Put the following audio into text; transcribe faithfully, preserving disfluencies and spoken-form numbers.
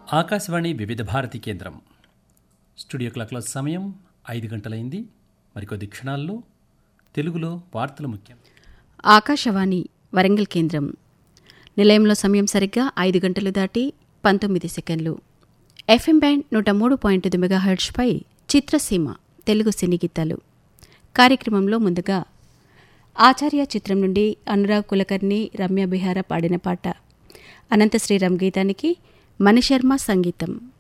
ఆకాశవాణి వివిధ భారతి కేంద్రం స్టూడియో క్లాక్ల సమయం ఐదు గంటలైంది. మరికొద్ది క్షణాల్లో తెలుగులో వార్తలు ముఖ్యం. ఆకాశవాణి వరంగల్ కేంద్రం. నిలయంలో సమయం సరిగ్గా ఐదు గంటలు దాటి పంతొమ్మిది సెకండ్లు. ఎఫ్ఎం బ్యాండ్ నూట మూడు పాయింట్ ఐదు మెగాహెర్ట్జ్పై చిత్రసీమ తెలుగు సినీ గీతాలు కార్యక్రమంలో ముందుగా ఆచార్య చిత్రం నుండి అనురాగ్ కులకర్ణి, రమ్య బిహార పాడిన పాట. అనంత శ్రీరామ్ గీతానికి మణిశర్మ సంగీతం.